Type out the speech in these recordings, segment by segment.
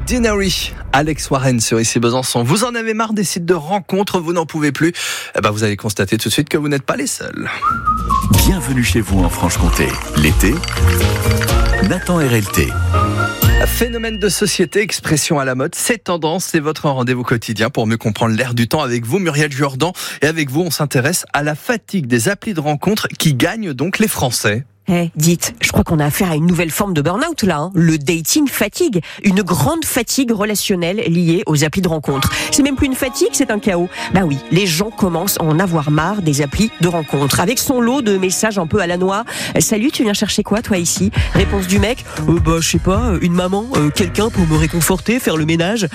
Ordinary. Alex Warren sur Ici Besançon. Vous en avez marre des sites de rencontres, vous n'en pouvez plus. Vous allez constater tout de suite que vous n'êtes pas les seuls. Bienvenue chez vous en Franche-Comté. L'été, Nathan RLT. Phénomène de société, expression à la mode, c'est tendance, c'est votre rendez-vous quotidien pour mieux comprendre l'air du temps avec vous, Muriel Jourdan. Et avec vous, on s'intéresse à la fatigue des applis de rencontres qui gagnent donc les Français. Dites, je crois qu'on a affaire à une nouvelle forme de burn-out là, le dating fatigue, une grande fatigue relationnelle liée aux applis de rencontre. C'est même plus une fatigue, c'est un chaos. Oui, les gens commencent à en avoir marre des applis de rencontre, avec son lot de messages un peu à la noix. Salut, tu viens chercher quoi toi ici? Réponse du mec, je sais pas, une maman, quelqu'un pour me réconforter, faire le ménage.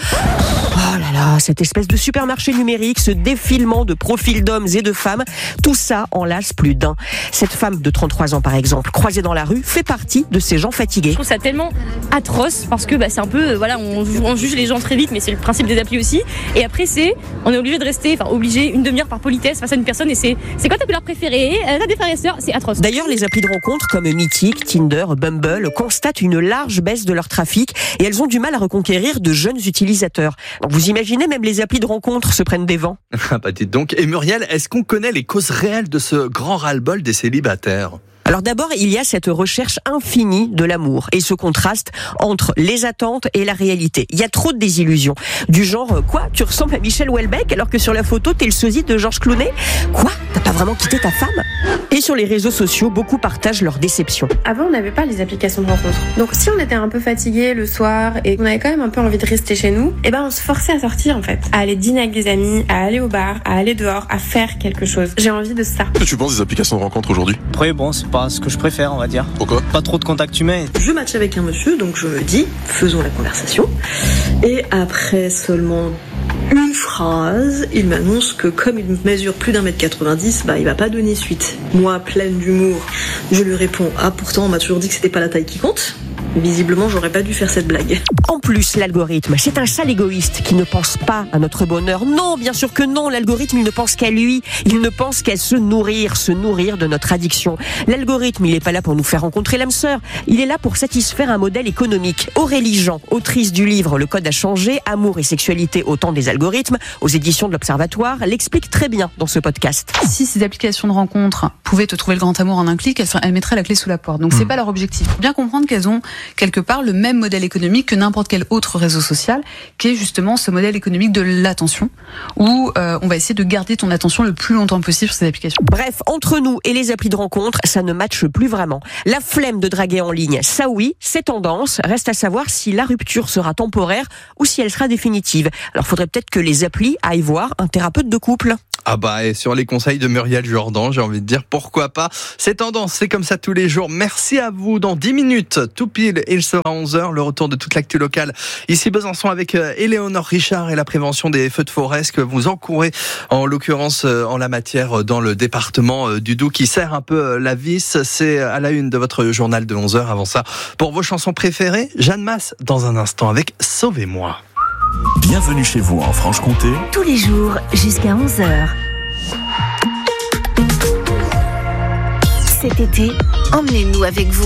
Oh là là, cette espèce de supermarché numérique, ce défilement de profils d'hommes et de femmes, tout ça en lasse plus d'un. Cette femme de 33 ans par exemple, croisée dans la rue, fait partie de ces gens fatigués. Je trouve ça tellement atroce parce que c'est un peu, on juge les gens très vite, mais c'est le principe des applis aussi. Et après on est obligé de rester, une demi-heure par politesse face à une personne et c'est quoi ta couleur préférée? T'as des frères et sœurs? C'est atroce. D'ailleurs, les applis de rencontre comme Mythique, Tinder, Bumble constatent une large baisse de leur trafic et elles ont du mal à reconquérir de jeunes utilisateurs. Donc vous imaginez, même les applis de rencontre se prennent des vents. Dites donc. Et Muriel, est-ce qu'on connaît les causes réelles de ce grand ras-le-bol des célibataires ? Alors d'abord, il y a cette recherche infinie de l'amour et ce contraste entre les attentes et la réalité. Il y a trop de désillusions. Du genre, quoi, tu ressembles à Michel Houellebecq alors que sur la photo, t'es le sosie de Georges Clooney? Quoi, t'as pas vraiment quitté ta femme? Et sur les réseaux sociaux, beaucoup partagent leur déception. Avant, on n'avait pas les applications de rencontre. Donc si on était un peu fatigué le soir et qu'on avait quand même un peu envie de rester chez nous, on se forçait à sortir en fait. À aller dîner avec des amis, à aller au bar, à aller dehors, à faire quelque chose. J'ai envie de ça. Qu'est-ce que tu penses des applications de rencontre aujourd'hui? Après, c'est pas ce que je préfère, on va dire. Pourquoi? Pas trop de contact humain. Je match avec un monsieur, donc je me dis, faisons la conversation. Et après seulement une phrase, il m'annonce que comme il mesure plus d'1m90, il va pas donner suite. Moi, pleine d'humour, je lui réponds, pourtant on m'a toujours dit que c'était pas la taille qui compte. Visiblement, j'aurais pas dû faire cette blague. En plus, l'algorithme, c'est un sale égoïste qui ne pense pas à notre bonheur. Non, bien sûr que non, l'algorithme, il ne pense qu'à lui. Il ne pense qu'à se nourrir de notre addiction. L'algorithme, il est pas là pour nous faire rencontrer l'âme sœur. Il est là pour satisfaire un modèle économique. Aurélie Jean, autrice du livre Le Code a changé, Amour et sexualité au temps des algorithmes, aux éditions de l'Observatoire, l'explique très bien dans ce podcast. Si ces applications de rencontres pouvaient te trouver le grand amour en un clic, elles mettraient la clé sous la porte. Donc c'est pas leur objectif. Faut bien comprendre qu'elles ont quelque part le même modèle économique que n'importe quel autre réseau social, qui est justement ce modèle économique de l'attention, où on va essayer de garder ton attention le plus longtemps possible sur ces applications. Bref, entre nous et les applis de rencontre, ça ne matche plus vraiment. La flemme de draguer en ligne, ça oui, c'est tendance. Reste à savoir si la rupture sera temporaire ou si elle sera définitive. Alors faudrait peut-être que les applis aillent voir un thérapeute de couple. Et sur les conseils de Muriel Jourdan, j'ai envie de dire pourquoi pas. C'est tendance, c'est comme ça tous les jours. Merci à vous. Dans 10 minutes, tout pile, il sera 11h, le retour de toute l'actu locale. Ici Besançon avec Éléonore Richard et la prévention des feux de forêt que vous encourez, en l'occurrence en la matière dans le département du Doubs qui serre un peu la vis. C'est à la une de votre journal de 11h. Avant ça, pour vos chansons préférées, Jeanne Masse dans un instant avec Sauvez-moi. Bienvenue chez vous en Franche-Comté. Tous les jours jusqu'à 11h. Cet été, emmenez-nous avec vous.